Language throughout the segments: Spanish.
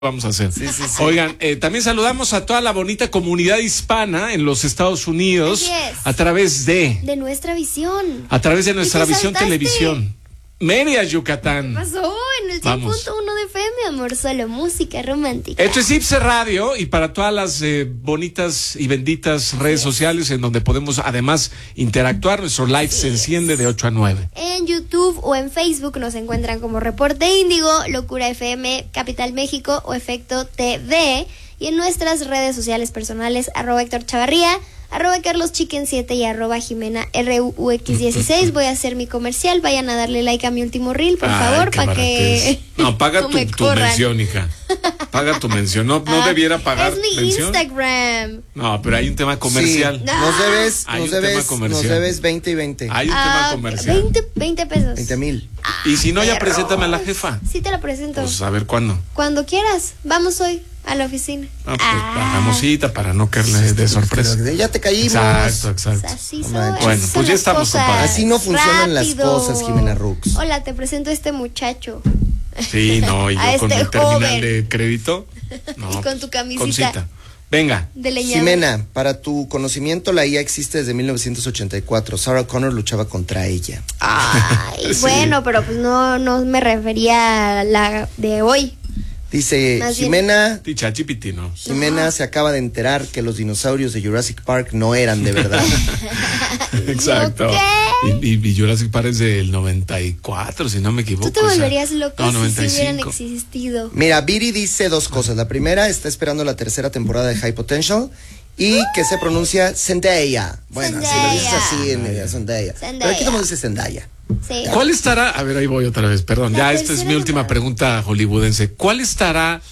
vamos a hacer. Sí. Oigan, también saludamos a toda la bonita comunidad hispana en los Estados Unidos a través de nuestra visión. A través de nuestra visión televisión. Mérida, Yucatán. ¿Qué pasó? En el 100.1 de FM, amor, solo música romántica. Esto es Ipse Radio y para todas las bonitas y benditas redes sociales en donde podemos además interactuar, nuestro live se enciende de 8 a 9. En YouTube o en Facebook nos encuentran como Reporte Índigo, Locura FM, Capital México o Efecto TV. Y en nuestras redes sociales personales, @Héctor Chavarría, @CarlosChicken7 y @JimenaRUX16. Voy a hacer mi comercial. Vayan a darle like a mi último reel, por favor, para que. No, paga tu mención, hija. Paga tu mención. No debiera pagar. Es mi mención. Instagram. No, pero hay un tema comercial. Sí, nos debes 20 y 20. Hay un tema comercial. 20 pesos. 20,000. Y si no, ya preséntame a la jefa. Sí, te la presento. Pues a ver cuándo. Cuando quieras. Vamos hoy a la oficina. Hagamos cita para no caerle de sorpresa. Ya te caímos. Exacto. Así Bueno, pues ya estamos, compadre. Así no funcionan las cosas, Jimena Rux. Hola, te presento a este muchacho. Sí, no, y yo a con este mi terminal joven. de crédito. No, Y con tu camisita. con cita. Venga. De leñador. Jimena, para tu conocimiento, la IA existe desde 1984. Sarah Connor luchaba contra ella. Ay, Sí. bueno, pero pues no me refería a la de hoy. Dice Más bien. Jimena. Tichachipiti, ¿no? Jimena se acaba de enterar que los dinosaurios de Jurassic Park no eran de verdad. Exacto. ¿Qué? Y Jurassic Park es del 94, si no me equivoco. Tú te volverías loco no, si 95. hubieran existido. Mira, Viri dice dos cosas. La primera, está esperando la tercera temporada de High Potential y que se pronuncia Zendaya. Bueno, si lo dices así en media, Zendaya. Pero aquí no dice Zendaya. Sí. ¿Cuál estará? A ver, ahí voy otra vez, perdón. La Esta es mi tercera última pregunta hollywoodense. ¿Cuál estará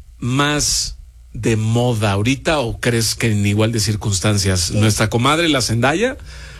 más de moda ahorita o crees que en igual de circunstancias? Sí. ¿Nuestra comadre, la Zendaya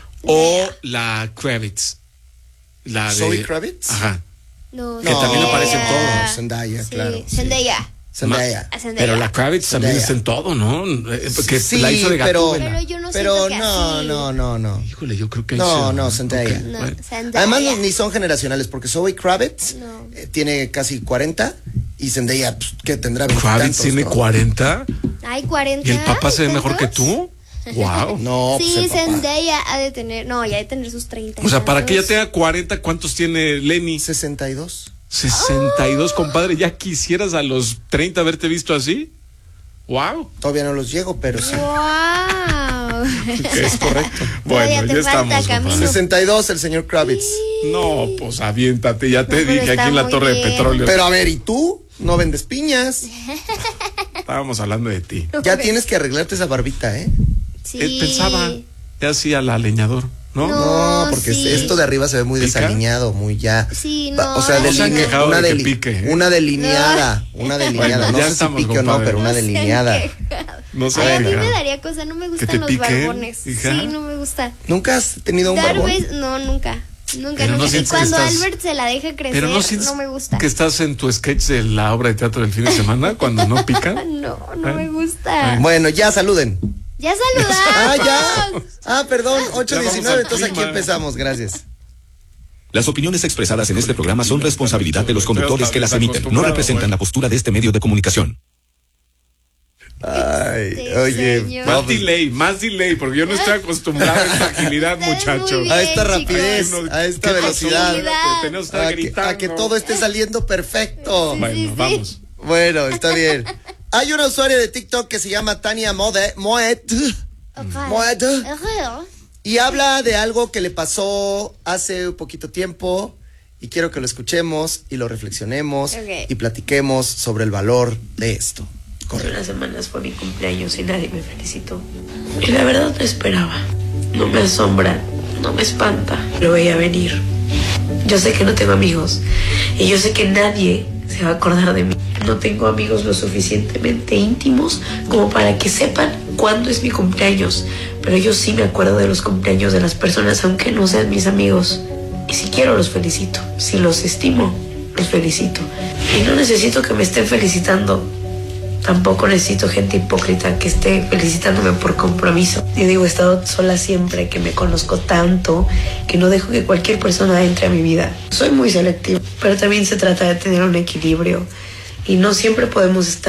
o la Kravitz? La de ¿Zoe Kravitz? Ajá. No, Que también aparece en todo. Zendaya, Sí, claro. Zendaya. Zendaya. A Zendaya. Pero la Kravitz también Zendaya. está en todo, ¿no? Porque Sí, la hizo de pero Gatúbela. Pero yo no Pero siento que así. no. Híjole, yo creo que No, Zendaya. No, Bueno. Zendaya. Además, ni son generacionales, porque Zoe Kravitz No. tiene casi 40 y Zendaya, pues, que tendrá 20 Kravitz tiene 40 Ay, 40. y el papá se ve mejor que ¿tantos? tú. Wow. No, pues Sí, el papá. Zendaya ha de tener, no, ya ha de tener sus 30. O sea, para que ella años. tenga 40, ¿cuántos tiene Lenny? 62. 62, compadre. ¿Ya quisieras a los 30 haberte visto así? Wow. Todavía no los llego, pero sí. ¡Wow! Es correcto. Todavía Bueno, te ya falta estamos, camino. compadre. 62 el señor Kravitz. No, pues aviéntate, ya te No, pero dije está aquí en la muy Torre de bien. Petróleo. Pero a ver, ¿y tú? ¿No vendes piñas? Estábamos hablando de ti. Ya tienes que arreglarte esa barbita, ¿eh? Sí. Pensaba, ya hacía la leñador, ¿no? No. No, porque sí. esto de arriba se ve muy ¿Pica? desalineado, muy ya. Sí, Va- no. O sea, No se han quejado una, de que pique, ¿eh? una delineada. Una delineada. Bueno, no ya sé si estamos, pique o no, compadre. pero una No se han delineada. quejado. No se Ay, han a mí quejado. me daría cosa, no me ¿Que gustan te los piquen, barbones. hija? Sí, no me gusta. ¿Nunca has tenido un Tal barbón? vez, no, nunca. Nunca, Pero no nunca. Y sientes que cuando estás- Albert se la deja crecer, Pero no sientes no me gusta. que estás en tu sketch de la obra de teatro del fin de semana cuando no pica. No me gusta. Bueno, ya saluden. Ya saludamos. Ah, ya. Ah, perdón, Ya vamos 8:19, al entonces aquí clima. empezamos, gracias. Las opiniones expresadas en este programa son responsabilidad de los conductores que las emiten. No representan la postura de este medio de comunicación. Ay, Este oye, señor. Más delay, porque yo no estoy acostumbrado a esta agilidad, Ustedes muchacho. muy bien, a esta chicos. rapidez, a esta ¿Qué pasó? velocidad, Agilidad. Tenemos que estar gritando. a que todo esté saliendo perfecto. Sí, Bueno, sí. vamos. Bueno, está bien. Hay una usuaria de TikTok que se llama Tania Moet y habla de algo que le pasó hace un poquito tiempo y quiero que lo escuchemos y lo reflexionemos Ok. y platiquemos sobre el valor de esto. Hace unas semanas fue mi cumpleaños y nadie me felicitó. Y la verdad no esperaba. No me asombra, no me espanta. Lo veía venir. Yo sé que no tengo amigos y yo sé que nadie se va a acordar de mí. No tengo amigos lo suficientemente íntimos como para que sepan cuándo es mi cumpleaños. Pero yo sí me acuerdo de los cumpleaños de las personas aunque no sean mis amigos. Y si quiero los felicito. Si los estimo, los felicito. Y no necesito que me estén felicitando. Tampoco necesito gente hipócrita que esté felicitándome por compromiso. Yo digo, he estado sola siempre, que me conozco tanto, que no dejo que cualquier persona entre a mi vida. Soy muy selectiva, pero también se trata de tener un equilibrio y no siempre podemos estar